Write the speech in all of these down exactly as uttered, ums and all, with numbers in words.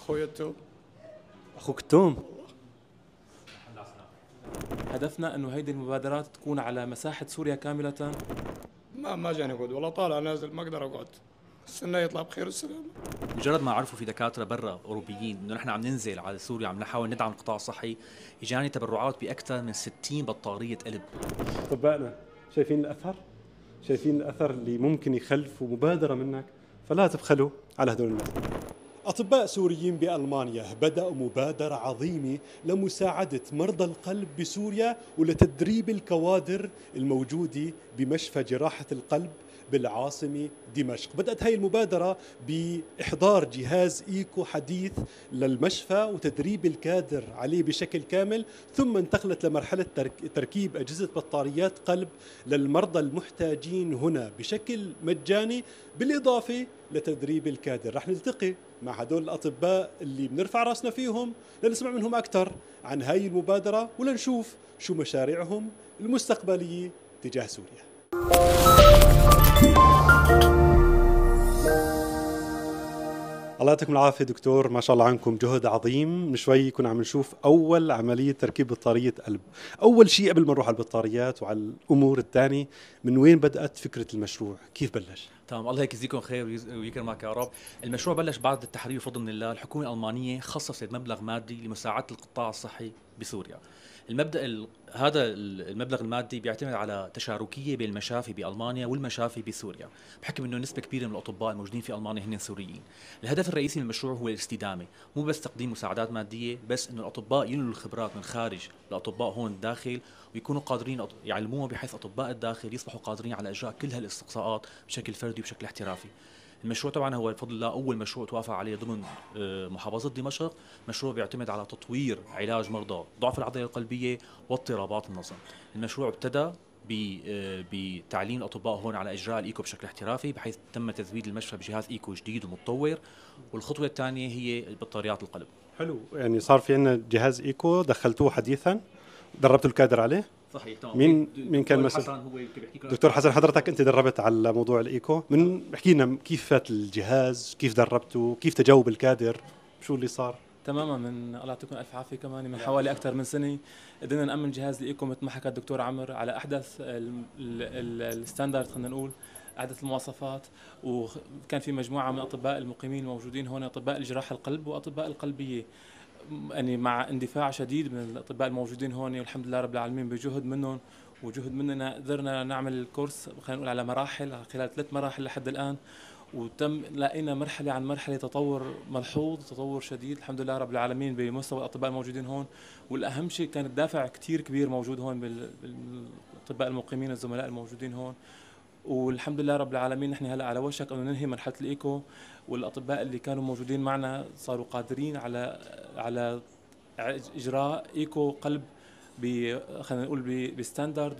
اخويا التوم. اخوك توم. هدفنا انه هيدي المبادرات تكون على مساحه سوريا كامله. ما ما جاني اقعد والله، طالع نازل ما اقدر اقعد. استنى يطلع بخير والسلامه. مجرد ما عرفوا في دكاتره برا اوروبيين انه نحن عم ننزل على سوريا، عم نحاول ندعم القطاع الصحي، اجاني تبرعات باكثر من ستين بطاريه قلب. اطبائنا شايفين الاثر؟ شايفين الاثر اللي ممكن يخلفوا مبادره منك؟ فلا تبخلوا على هدول الناس. أطباء سوريين بألمانيا بدأوا مبادرة عظيمة لمساعدة مرضى القلب بسوريا ولتدريب الكوادر الموجودة بمشفى جراحة القلب بالعاصمة دمشق. بدأت هاي المبادرة بإحضار جهاز إيكو حديث للمشفى وتدريب الكادر عليه بشكل كامل، ثم انتقلت لمرحلة تركيب أجهزة بطاريات قلب للمرضى المحتاجين هنا بشكل مجاني، بالإضافة لتدريب الكادر. رح نلتقي مع هدول الأطباء اللي بنرفع راسنا فيهم لنسمع منهم أكثر عن هاي المبادرة ولنشوف شو مشاريعهم المستقبلية تجاه سوريا. الله يعطيكم العافية دكتور، ما شاء الله عنكم جهد عظيم. من شوي كنا عم نشوف أول عملية تركيب بطارية قلب. أول شيء قبل ما نروح على البطاريات وعلى الأمور الثانية، من وين بدأت فكرة المشروع؟ كيف بلش؟ تمام، الله هيك يجزيكم خير ويكرمك يا رب. المشروع بلش بعد التحرير بفضل من الله. الحكومة الألمانية خصصت مبلغ مادي لمساعدة القطاع الصحي بسوريا. المبدأ ال... هذا المبلغ المادي بيعتمد على تشاركية بين المشافي بألمانيا والمشافي بسوريا، بحكم انه نسبة كبيرة من الأطباء الموجودين في ألمانيا هن سوريين. الهدف الرئيسي من المشروع هو الاستدامة، مو بس تقديم مساعدات مادية، بس انه الأطباء ينقلوا الخبرات من خارج لأطباء هون الداخل، ويكونوا قادرين يعلموهم بحيث أطباء الداخل يصبحوا قادرين على إجراء كل هالاستقصاءات بشكل فردي وبشكل احترافي. المشروع طبعا هو بفضل الله أول مشروع توافق عليه ضمن محافظة دمشق. مشروع بيعتمد على تطوير علاج مرضى ضعف العضلة القلبية واضطرابات النظم. المشروع ابتدى بتعليم الأطباء هون على إجراء الإيكو بشكل احترافي، بحيث تم تزويد المشفى بجهاز إيكو جديد ومتطور. والخطوة الثانية هي بطاريات القلب. حلو، يعني صار في عندنا جهاز إيكو دخلتوه حديثا، دربتوا الكادر عليه؟ صحيح تمام. مين مين كان مسؤول؟ دكتور حسن، حضرتك انت دربت على موضوع الايكو، من احكي لنا كيف فات الجهاز، كيف دربته، كيف تجاوب الكادر، شو اللي صار؟ تماما، من الله يعطيكم الف عافيه. كمان من حوالي اكثر من سنه قدرنا نامن جهاز الايكو مثل ما حكى الدكتور عمر على احدث الستاندرد، خلينا نقول احدث المواصفات. وكان في مجموعه من الاطباء المقيمين الموجودين هون، اطباء الجراحه القلب واطباء القلبيه، يعني مع اندفاع شديد من الاطباء الموجودين هون، والحمد لله رب العالمين بجهد منهم وجهد مننا قدرنا نعمل الكورس خلينا نقول على مراحل، خلال ثلاث مراحل لحد الان. وتم لقينا مرحله عن مرحله تطور ملحوظ، تطور شديد الحمد لله رب العالمين بمستوى الاطباء الموجودين هون. والاهم شيء كان الدافع كثير كبير موجود هون بالاطباء المقيمين الزملاء الموجودين هون. والحمد لله رب العالمين نحن هلا على وشك انه ننهي مرحله الايكو، والاطباء اللي كانوا موجودين معنا صاروا قادرين على على اجراء ايكو قلب ب خلينا نقول بستاندرد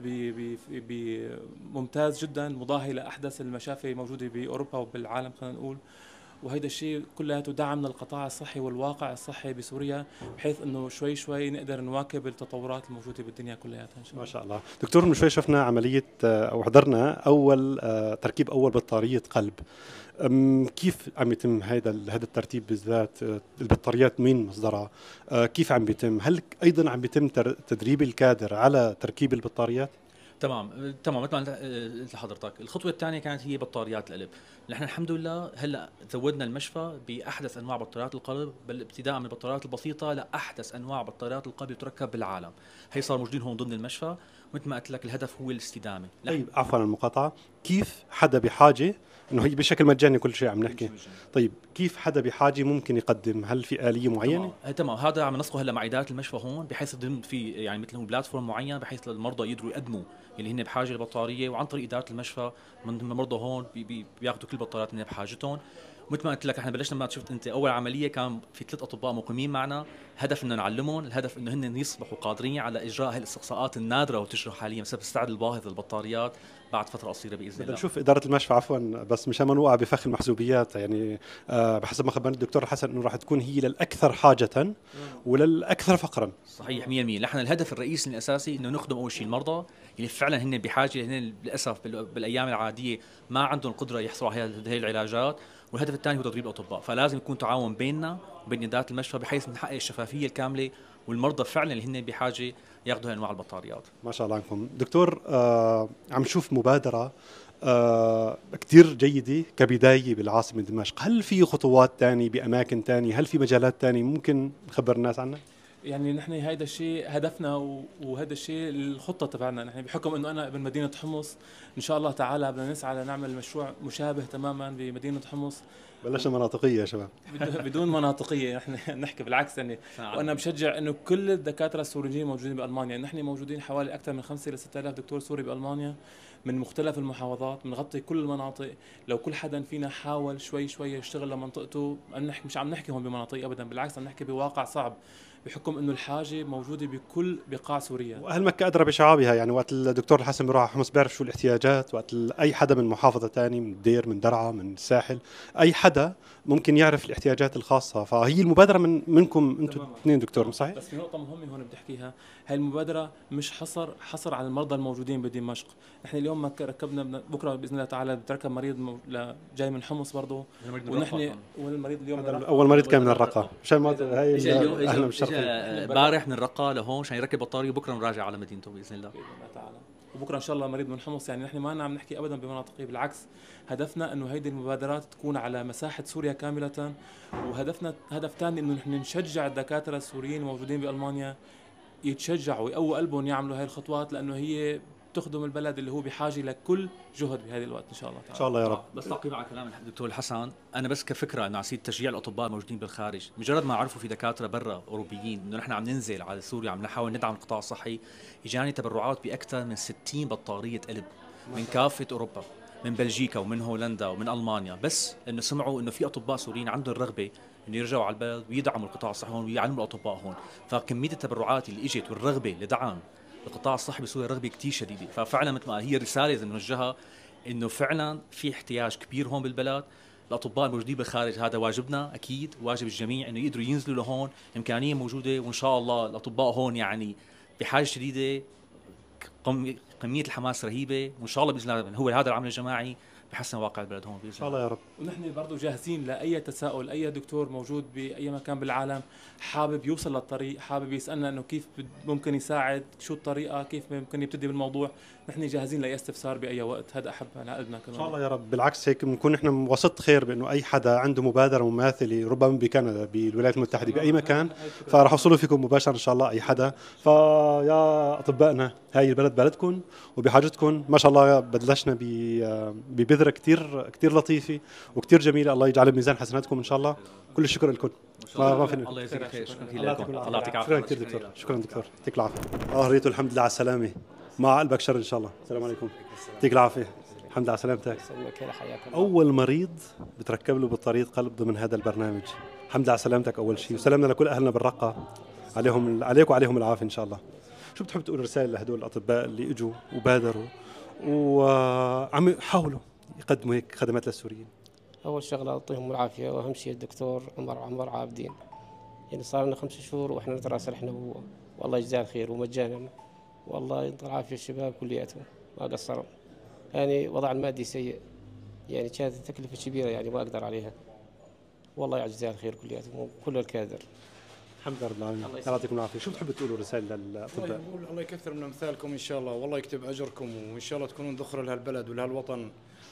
بممتاز جدا، مضاهي لاحدث المشافي الموجوده باوروبا وبالعالم خلينا نقول. وهيدا الشيء كلياته دعم من القطاع الصحي والواقع الصحي بسوريا، بحيث انه شوي شوي نقدر نواكب التطورات الموجوده بالدنيا كلياتها ان شاء الله. ما شاء الله. دكتور، من شوي شفنا عمليه او حضرنا اول تركيب اول بطاريه قلب. كيف عم يتم هذا هذا الترتيب بالذات؟ البطاريات مين مصدرها؟ كيف عم بيتم؟ هل ايضا عم بيتم تدريب الكادر على تركيب البطاريات؟ تمام تمام مثل ما قلت لحضرتك. الخطوه الثانيه كانت هي بطاريات القلب. نحن الحمد لله هلا زودنا المشفى باحدث انواع بطاريات القلب، بل ابتداء من البطاريات البسيطه لاحدث انواع بطاريات القلب تركب بالعالم. هي صار موجودين هون ضمن المشفى. مثل ما قلت لك الهدف هو الاستدامه. طيب عفوا عن المقاطعه، كيف حدا بحاجه انه هي بشكل مجاني كل شيء عم نحكي، طيب كيف حدا بحاجه ممكن يقدم؟ هل في آلية معينه؟ تمام, تمام. هذا عم نسقه هلا مع اداره المشفى هون، بحيث ضمن في يعني مثل بلاتفورم معين بحيث المرضى يقدروا يقدموا اللي هن بحاجه للبطاريه، وعن طريق اداره المشفى من المرضى هون بي بي بياخذوا كل البطاريات اللي بحاجتهم. مثل ما قلت لك احنا بلشنا ما شفت انت اول عمليه كان في ثلاث اطباء مقيمين معنا، هدف انه نعلمهم، الهدف انه هن يصبحوا قادرين على اجراء هالاستقصاءات النادره وتجرى حاليا بسبب السعر الباهظ للبطاريات بعد فتره قصيره باذن الله. بدنا نشوف اداره المشفى عفوا بس مشان ما نوقع بفخ المحسوبيات، يعني آه بحسب ما خبرني الدكتور حسن انه راح تكون هي للاكثر حاجه وللاكثر فقرا. صحيح مية بالمية. نحن الهدف الرئيسي الاساسي انه نخدم اول شيء المرضى اللي فعلا هن بحاجه، هن للاسف بالايام العاديه ما عندهم القدره يحصلوا على هذه العلاجات، والهدف الثاني هو تدريب الاطباء، فلازم يكون تعاون بيننا وبين ادارات المشفى بحيث نحقق الشفافيه الكامله والمرضى فعلا اللي هن بحاجه ياخذوا هاي انواع البطاريات. ما شاء الله عنكم دكتور. آه عم نشوف مبادره آه كتير جيده كبدايه بالعاصمه دمشق، هل في خطوات ثانيه باماكن ثانيه؟ هل في مجالات ثانيه ممكن نخبر الناس عنها؟ يعني نحن هيدا الشيء هدفنا وهذا الشيء الخطه تبعنا. نحن بحكم انه انا ابن مدينه حمص ان شاء الله تعالى بدنا نسعى لنعمل مشروع مشابه تماما بمدينه حمص. بلشنا مناطقيه يا شباب. بدون مناطقيه نحن نحكي بالعكس يعني. وانا بشجع انه كل الدكاتره السوريين موجودين بالمانيا. نحن موجودين حوالي اكثر من خمسة إلى ستة آلاف دكتور سوري بالمانيا من مختلف المحافظات، بنغطي كل المناطق. لو كل حدا فينا حاول شوي شوي يشتغل لمنطقته، مش عم نحكي هون بمناطق ابدا، بالعكس عم نحكي بواقع صعب بحكم انه الحاجه موجوده بكل بقاع سوريا. واهل مكه ادرى بشعابها، يعني وقت الدكتور الحسن بيروح على حمص بيعرف شو الاحتياجات، وقت اي حدا من محافظه ثانيه من الدير من درعا من الساحل اي حدا ممكن يعرف الاحتياجات الخاصه. فهي المبادره من منكم انتم اثنين دكتور، مش صحيح؟ بس في نقطه مهمه هون بدي احكيها، هاي المبادره مش حصر حصر على المرضى الموجودين بدمشق. نحن اليوم ما ركبنا، بكره باذن الله تعالى بتركب مريض مو... جاي من حمص برضه، ونحن والمريض اليوم اول مريض كان من الرقه مشان ما هي اهلا بالشرقيه امبارح من الرقه لهون عشان يركب بطاريه وبكره نراجع على مدينته باذن الله باذن الله تعالى. وبكره ان شاء الله مريض من حمص. يعني نحن ما عم نحكي ابدا بمناطقي، بالعكس هدفنا انه هيدي المبادرات تكون على مساحه سوريا كامله. وهدفنا هدف ثاني انه نحن نشجع الدكاتره السوريين الموجودين بالمانيا يتشجعوا ويقووا قلبهم يعملوا هاي الخطوات، لانه هي تخدم البلد اللي هو بحاجه لكل جهد بهذا الوقت ان شاء الله تعالى. ان شاء الله يا رب. بس تعقيب على كلام الدكتور الحسن، انا بس كفكره انه على سبيل تشجيع الاطباء الموجودين بالخارج، مجرد ما عرفوا في دكاتره برا اوروبيين انه نحن عم ننزل على سوريا عم نحاول ندعم القطاع الصحي، اجاني تبرعات باكثر من ستين بطاريه قلب من كافه اوروبا، من بلجيكا ومن هولندا ومن المانيا، بس انه سمعوا انه في اطباء سوريين عندهم الرغبه انه يرجعوا على البلد ويدعموا القطاع الصحي هون ويعلموا الاطباء هون. فكميه التبرعات اللي اجت والرغبه لدعم القطاع الصحي بسوريا رغبه كثير شديده، ففعلا مثل ما هي الرساله لازم نوجهها انه فعلا في احتياج كبير هون بالبلد. الاطباء الموجودين بالخارج هذا واجبنا اكيد، واجب الجميع انه يقدروا ينزلوا لهون، امكانيه موجوده، وان شاء الله الاطباء هون يعني بحاجه شديده، كميه الحماس رهيبه، وان شاء الله باذن الله هو هذا العمل الجماعي بحسن واقع البلد هون باذن الله. ان شاء الله يا رب. ونحن برضه جاهزين لاي تساؤل، اي دكتور موجود باي مكان بالعالم حابب يوصل للطريق، حابب يسالنا انه كيف ممكن يساعد، شو الطريقه، كيف ممكن يبتدي بالموضوع، نحن جاهزين لاي استفسار باي وقت. هذا احب على قلبنا كمان ان شاء الله يا رب. بالعكس هيك بنكون نحن وسط خير بانه اي حدا عنده مبادره مماثله ربما بكندا بالولايات المتحده باي مكان فراح يوصلوا فيكم مباشره ان شاء الله اي حدا. فيا اطبائنا هاي البلد بلدكم وبحاجتكم. ما شاء الله بلشنا ببذره كثير كثير لطيفه وكثير جميله، الله يجعل بميزان حسناتكم ان شاء الله. كل الشكر لكم. ما فينا. الله يجزيك خير. شكرا لكم. الله يعطيك العافيه. شكرا كثير دكتور. شكرا دكتور، يعطيك العافيه. اه ريتو الحمد لله على السلامه، مع قلبك شر ان شاء الله. السلام عليكم. يعطيك العافيه. الحمد لله على سلامتك. اول مريض بتركب له بطاريه قلب ضمن هذا البرنامج. الحمد لله على سلامتك اول شيء، وسلامنا لكل اهلنا بالرقه، عليهم عليك وعليهم العافيه ان شاء الله. شو بتحب تقول رساله لهدول الاطباء اللي اجوا وبادروا وعم يحاولوا يقدموا هيك خدمات للسوريين؟ اول شغله يعطيهم العافيه، واهم شيء الدكتور عمر عمر عابدين، يعني صار لنا خمس شهور واحنا نتراسل احنا وهو، والله يجزاه الخير ومجانا، والله يعطي العافيه الشباب كلياتهم ما قصروا. يعني وضع المادي سيء، يعني كانت تكلفه كبيره يعني ما اقدر عليها، والله يجزاه الخير كلياتهم وكل الكادر. الحمد لله رب العالمين. الله يعطيكم العافيه. شو بتحبوا تقولوا رساله للاطباء؟ بقول الله يكثر من امثالكم ان شاء الله، والله يكتب اجركم، وان شاء الله تكونون ذخر لهالبلد ولهالوطن.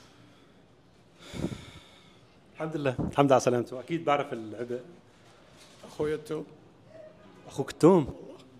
الحمد لله. الحمد لله على سلامته. اكيد بعرف العبء. اخوي التوم. اخوك التوم.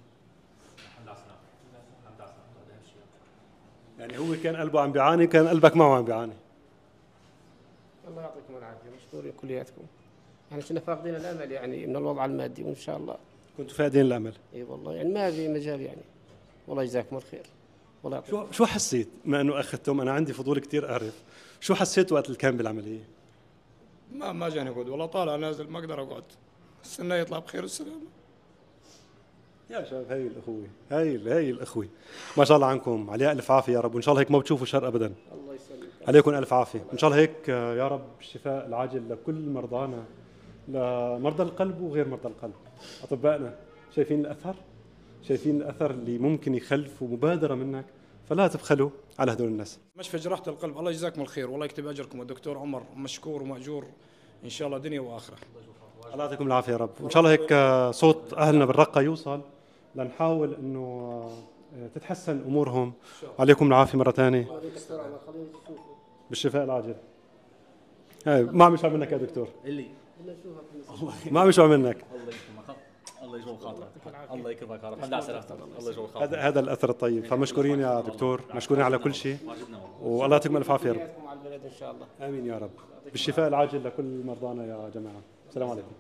يعني هو كان قلبه عم بيعاني، كان قلبك معه عم بيعاني. الله يعطيكم العافيه، مشكورين كلياتكم. يعني كنا فاقدين الامل يعني من الوضع المادي، وان شاء الله كنتوا فاقدين الامل. اي والله يعني ما في مجال يعني. والله يجزاكم الخير. والله شو شو حسيت ما انه اخذتهم؟ انا عندي فضول كثير اعرف شو حسيت وقت اللي كان بالعمليه؟ ما ما جاني اقعد، والله طالع نازل ما اقدر اقعد، استنى يطلع بخير السلامه. يا شباب هاي الاخوه، هاي هاي الاخوه ما شاء الله عنكم، عليها الف عافيه يا رب، وان شاء الله هيك ما بتشوفوا شر ابدا. الله يسلمك. عليكم الف عافيه، ان شاء الله هيك يا رب الشفاء العاجل لكل مرضانا، لمرضى القلب وغير مرضى القلب. اطبائنا شايفين الاثر؟ شايفين الاثر اللي ممكن يخلفوا مبادره منك، فلا تبخلوا على هدول الناس. مشفى جراحه القلب الله يجزاكم الخير، والله يكتب اجركم، والدكتور عمر مشكور وماجور إن شاء الله دنيا وآخرة. الله يعطيكم العافية يا رب. وإن شاء الله هيك صوت أهلنا بالرقة يوصل لنحاول إنه تتحسن أمورهم. عليكم العافية مرة ثانية. بالشفاء العاجل. ما عم يشعر منك يا دكتور. اللي ما عم يشعر منك. الله يجبر خاطرك. الله يكرمك يا رب. الحمد لله على سلامتك. الله يجبر خاطرك. هذا هذا الأثر الطيب. فمشكورين يا دكتور، مشكورين على كل شيء. والله يعطيكم الف عافية يا رب. على البلد إن شاء الله. آمين يا رب. بالشفاء العاجل لكل مرضانا يا جماعة. السلام عليكم.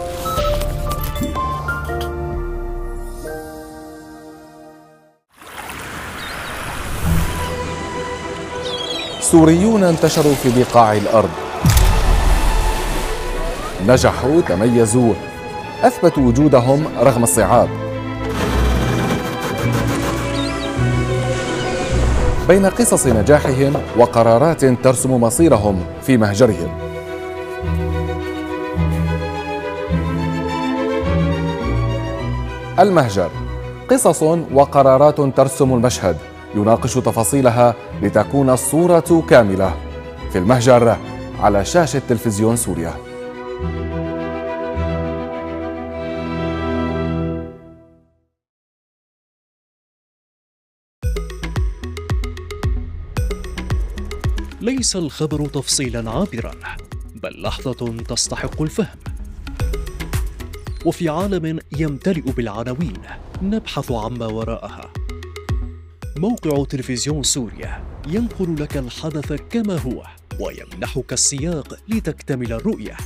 سوريون انتشروا في بقاع الأرض، نجحوا، تميزوا، أثبتوا وجودهم رغم الصعاب. بين قصص نجاحهم وقرارات ترسم مصيرهم في مهجرهم. المهجر، قصص وقرارات ترسم المشهد، يناقش تفاصيلها لتكون الصورة كاملة. في المهجر على شاشة تلفزيون سوريا. ليس الخبر تفصيلا عابرا، بل لحظة تستحق الفهم. وفي عالم يمتلئ بالعناوين نبحث عما وراءها. موقع تلفزيون سوريا ينقل لك الحدث كما هو ويمنحك السياق لتكتمل الرؤية.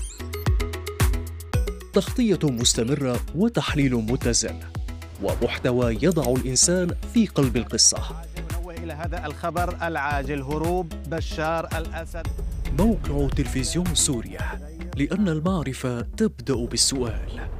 تغطية مستمرة وتحليل متزن ومحتوى يضع الإنسان في قلب القصة. ننوه إلى هذا الخبر العاجل: هروب بشار الأسد. موقع تلفزيون سوريا، لأن المعرفة تبدأ بالسؤال.